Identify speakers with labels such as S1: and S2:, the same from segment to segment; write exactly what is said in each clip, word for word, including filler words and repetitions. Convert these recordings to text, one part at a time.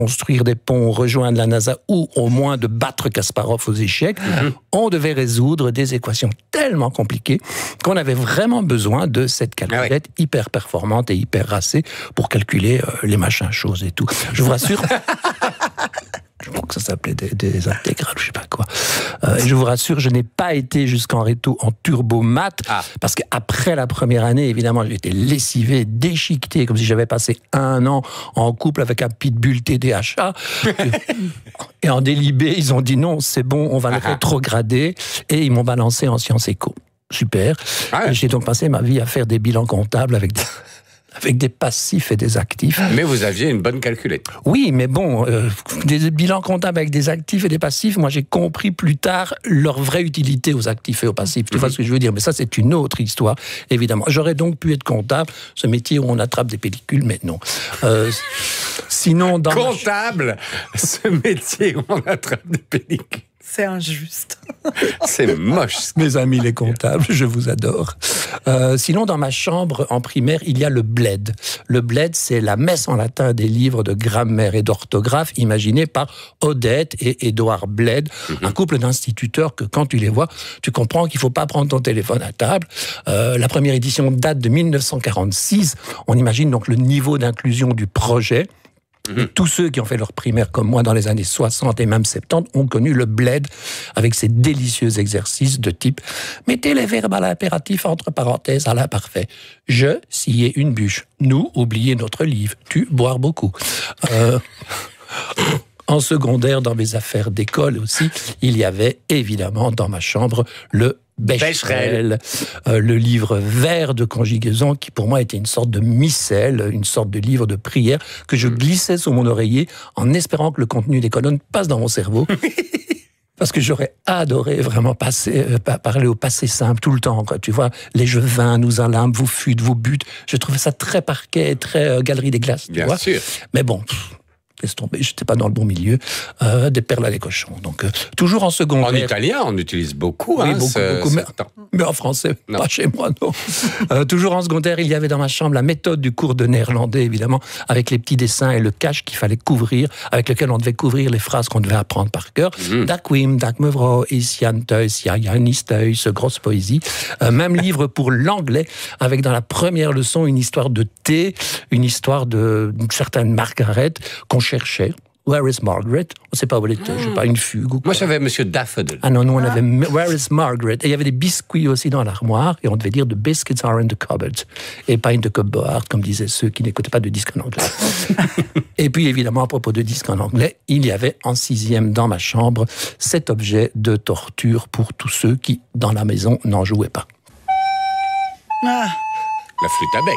S1: construire des ponts, rejoindre la NASA ou au moins de battre Kasparov aux échecs, mmh. on devait résoudre des équations tellement compliquées qu'on avait vraiment besoin de cette calculette ah ouais. hyper performante et hyper racée pour calculer euh, les machins choses et tout. Je vous rassure... Je crois que ça s'appelait des, des intégrales, je sais pas quoi. Euh, je vous rassure, je n'ai pas été jusqu'en réto en turbo maths, ah. parce qu'après la première année, évidemment, j'ai été lessivé, déchiqueté, comme si j'avais passé un an en couple avec un pitbull T D A H. Et en délibé, ils ont dit non, c'est bon, on va le rétrograder, et ils m'ont balancé en sciences éco. Super. Ah ouais. J'ai donc passé ma vie à faire des bilans comptables avec des... avec des passifs et des actifs.
S2: Mais vous aviez une bonne calculette.
S1: Oui, mais bon, euh, des bilans comptables avec des actifs et des passifs, moi j'ai compris plus tard leur vraie utilité aux actifs et aux passifs. Tu mm-hmm. vois ce que je veux dire? Mais ça, c'est une autre histoire, évidemment. J'aurais donc pu être comptable, ce métier où on attrape des pellicules, mais non. Euh, sinon, dans
S2: comptable, ma... ce métier où on attrape des pellicules.
S3: C'est injuste.
S2: C'est moche.
S1: Mes amis les comptables, je vous adore. Euh, sinon, dans ma chambre en primaire, il y a le bled. Le bled, c'est la messe en latin des livres de grammaire et d'orthographe imaginés par Odette et Édouard Bled, mm-hmm. un couple d'instituteurs que quand tu les vois, tu comprends qu'il ne faut pas prendre ton téléphone à table. Euh, la première édition date de dix-neuf cent quarante-six. On imagine donc le niveau d'inclusion du projet. Mmh. Tous ceux qui ont fait leur primaire comme moi dans les années soixante et même soixante-dix ont connu le bled avec ses délicieux exercices de type « Mettez les verbes à l'impératif entre parenthèses à l'imparfait. Je, scier une bûche. Nous, oublier notre livre. Tu, boire beaucoup. Euh... » En secondaire, dans mes affaires d'école aussi, il y avait évidemment dans ma chambre le Becherel, euh, le livre vert de conjugaison qui pour moi était une sorte de missel, une sorte de livre de prière que je glissais sous mon oreiller en espérant que le contenu des colonnes passe dans mon cerveau. Parce que j'aurais adoré vraiment passer, euh, parler au passé simple tout le temps. Quoi. Tu vois, les je vins, nous allâmes, vous fûtes, vous bûtes. Je trouvais ça très parquet, très euh, galerie des glaces. Tu
S2: Bien
S1: vois.
S2: sûr.
S1: Mais bon... laisse tomber, j'étais pas dans le bon milieu, euh, des perles à les cochons. Donc, euh, toujours en secondaire.
S2: En italien, on utilise beaucoup.
S1: Oui,
S2: hein,
S1: beaucoup,
S2: ce,
S1: beaucoup. Mais, mais en français, non. Pas chez moi, non. euh, toujours en secondaire, il y avait dans ma chambre la méthode du cours de néerlandais, évidemment, avec les petits dessins et le cache qu'il fallait couvrir, avec lequel on devait couvrir les phrases qu'on devait apprendre par cœur. Mm. Dakwim, Dakmevro, Isian Teus, Yanis Teus, grosse poésie. Euh, même livre pour l'anglais, avec dans la première leçon une histoire de thé, une histoire de, d'une certaine Margaret qu'on cherchait. Where is Margaret? On ne sait pas où elle était, je sais pas, une fugue ou quoi.
S2: Moi, j'avais Monsieur Daffodil.
S1: Ah non, nous, on avait Where is Margaret? Et il y avait des biscuits aussi dans l'armoire, et on devait dire The biscuits are in the cupboard, et pas in the cupboard, comme disaient ceux qui n'écoutaient pas de disques en anglais. Et puis, évidemment, à propos de disques en anglais, il y avait en sixième dans ma chambre cet objet de torture pour tous ceux qui, dans la maison, n'en jouaient pas.
S2: Ah. La flûte à bec.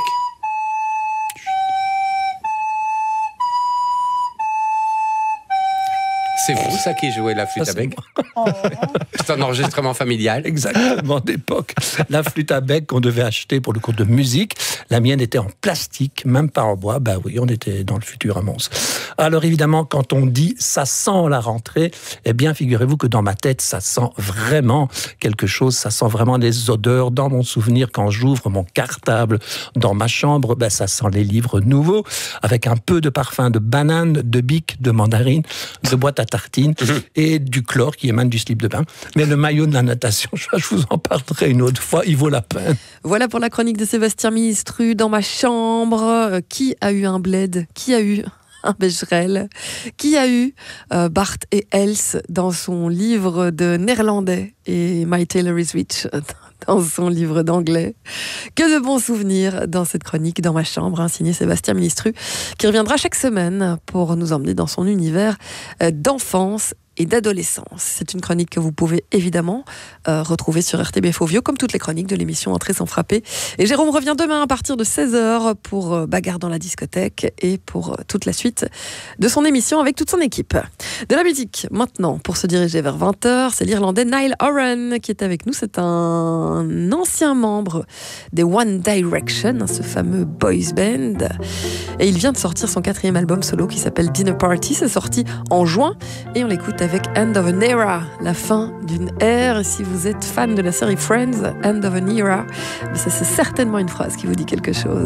S2: C'est vous, ça, qui jouait la flûte
S1: ça,
S2: à bec?
S3: Oh.
S2: C'est un enregistrement familial.
S1: Exactement, d'époque. La flûte à bec qu'on devait acheter pour le cours de musique. La mienne était en plastique, même pas en bois. Ben oui, on était dans le futur à Mons. Alors évidemment, quand on dit « ça sent la rentrée », eh bien, figurez-vous que dans ma tête, ça sent vraiment quelque chose. Ça sent vraiment des odeurs. Dans mon souvenir, quand j'ouvre mon cartable dans ma chambre, ben, ça sent les livres nouveaux, avec un peu de parfum de banane, de bique, de mandarine, de boîte à tartines mmh. et du chlore qui émane du slip de bain. Mais le maillot de la natation, je vous en parlerai une autre fois, il vaut la peine.
S4: Voilà pour la chronique de Sébastien Ministru dans ma chambre. Euh, qui a eu un bled? Qui a eu un Becherel? Qui a eu euh, Bart et Els dans son livre de néerlandais et My Tailor is Rich dans son livre d'anglais? Que de bons souvenirs dans cette chronique dans ma chambre, hein, signé Sébastien Ministru, qui reviendra chaque semaine pour nous emmener dans son univers euh, d'enfance et d'adolescence. C'est une chronique que vous pouvez évidemment euh, retrouver sur R T B F Ovio, comme toutes les chroniques de l'émission Entrer sans frapper. Et Jérôme revient demain à partir de seize heures pour euh, Bagarre dans la discothèque et pour euh, toute la suite de son émission avec toute son équipe. De la musique, maintenant, pour se diriger vers vingt heures, c'est l'Irlandais Niall Horan qui est avec nous. C'est un ancien membre des One Direction, ce fameux boys band. Et il vient de sortir son quatrième album solo qui s'appelle Dinner Party. C'est sorti en juin et on l'écoute avec End of an Era, la fin d'une ère. Et si vous êtes fan de la série Friends, End of an Era, ça c'est certainement une phrase qui vous dit quelque chose.